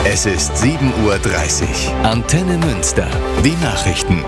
Es ist 7:30 Uhr. Antenne Münster. Die Nachrichten.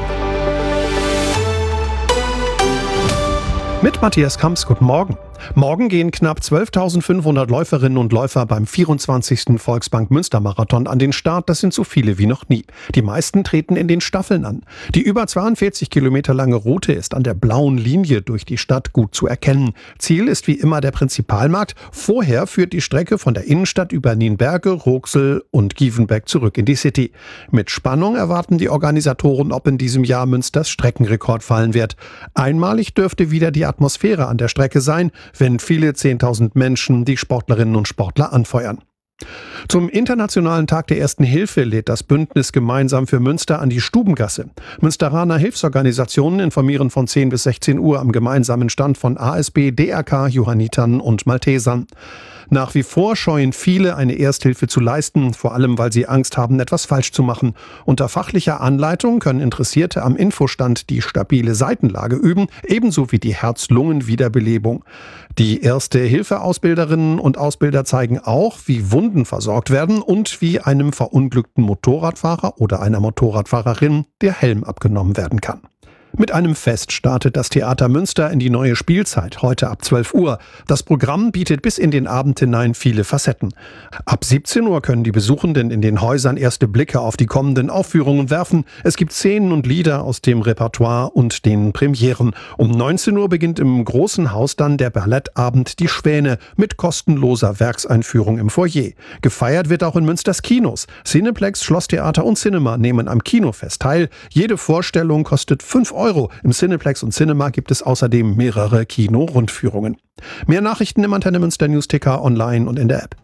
Mit Matthias Kamps, guten Morgen. Morgen gehen knapp 12.500 Läuferinnen und Läufer beim 24. Volksbank Münster-Marathon an den Start. Das sind so viele wie noch nie. Die meisten treten in den Staffeln an. Die über 42 Kilometer lange Route ist an der blauen Linie durch die Stadt gut zu erkennen. Ziel ist wie immer der Prinzipalmarkt. Vorher führt die Strecke von der Innenstadt über Nienberge, Rooksel und Gievenbeck zurück in die City. Mit Spannung erwarten die Organisatoren, ob in diesem Jahr Münsters Streckenrekord fallen wird. Einmalig dürfte wieder die Atmosphäre an der Strecke sein, wenn viele 10.000 Menschen die Sportlerinnen und Sportler anfeuern. Zum Internationalen Tag der Ersten Hilfe lädt das Bündnis Gemeinsam für Münster an die Stubengasse. Münsteraner Hilfsorganisationen informieren von 10 bis 16 Uhr am gemeinsamen Stand von ASB, DRK, Johannitern und Maltesern. Nach wie vor scheuen viele, eine Ersthilfe zu leisten, vor allem weil sie Angst haben, etwas falsch zu machen. Unter fachlicher Anleitung können Interessierte am Infostand die stabile Seitenlage üben, ebenso wie die Herz-Lungen-Wiederbelebung. Die Erste-Hilfe-Ausbilderinnen und Ausbilder zeigen auch, wie Wunden versorgt werden und wie einem verunglückten Motorradfahrer oder einer Motorradfahrerin der Helm abgenommen werden kann. Mit einem Fest startet das Theater Münster in die neue Spielzeit, heute ab 12 Uhr. Das Programm bietet bis in den Abend hinein viele Facetten. Ab 17 Uhr können die Besuchenden in den Häusern erste Blicke auf die kommenden Aufführungen werfen. Es gibt Szenen und Lieder aus dem Repertoire und den Premieren. Um 19 Uhr beginnt im Großen Haus dann der Ballettabend Die Schwäne mit kostenloser Werkseinführung im Foyer. Gefeiert wird auch in Münsters Kinos. Cineplex, Schlosstheater und Cinema nehmen am Kinofest teil. Jede Vorstellung kostet 5 Euro. Im Cineplex und Cinema gibt es außerdem mehrere Kino-Rundführungen. Mehr Nachrichten im Antenne Münster News-Ticker online und in der App.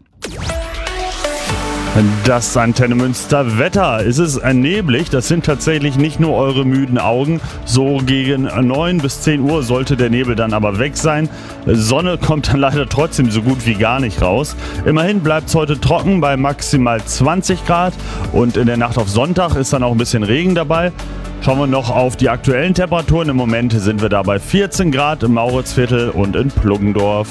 Das Antenne Münster Wetter. Es ist neblig, das sind tatsächlich nicht nur eure müden Augen. So gegen 9 bis 10 Uhr sollte der Nebel dann aber weg sein. Sonne kommt dann leider trotzdem so gut wie gar nicht raus. Immerhin bleibt es heute trocken bei maximal 20 Grad und in der Nacht auf Sonntag ist dann auch ein bisschen Regen dabei. Schauen wir noch auf die aktuellen Temperaturen. Im Moment sind wir da bei 14 Grad im Mauritzviertel und in Pluggendorf.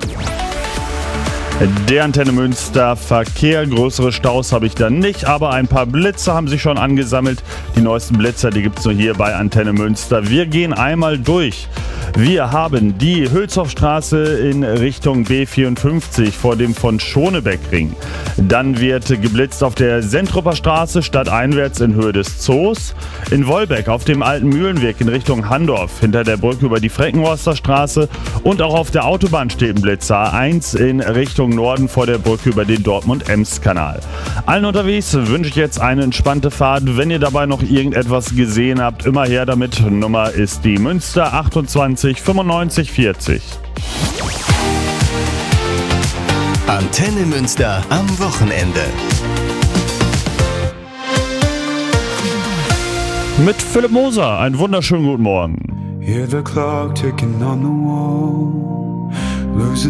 Der Antenne Münster Verkehr, größere Staus habe ich da nicht, aber ein paar Blitze haben sich schon angesammelt. Die neuesten Blitzer, die gibt es nur hier bei Antenne Münster. Wir gehen einmal durch. Wir haben die Hülshoffstraße in Richtung B54 vor dem von Schonebeck-Ring. Dann wird geblitzt auf der Sentruper Straße stadteinwärts in Höhe des Zoos. In Wolbeck auf dem Alten Mühlenweg in Richtung Handorf hinter der Brücke über die Freckenhorster Straße. Und auch auf der Autobahn steht ein Blitzer A1 in Richtung Norden vor der Brücke über den Dortmund-Ems-Kanal. Allen unterwegs wünsche ich jetzt eine entspannte Fahrt. Wenn ihr dabei noch irgendetwas gesehen habt, immer her damit. Nummer ist die Münster 28 95 40. Antenne Münster am Wochenende. Mit Philipp Moser, einen wunderschönen guten Morgen. Hear the clock ticking on the wall. Lose